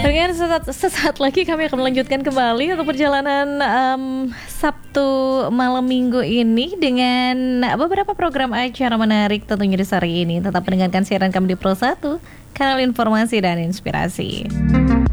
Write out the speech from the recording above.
Dengan sesaat lagi kami akan melanjutkan kembali untuk perjalanan Sabtu malam minggu ini dengan beberapa program acara menarik tentunya di sore ini. Tetap mendengarkan siaran kami di Pro 1, kanal informasi dan inspirasi.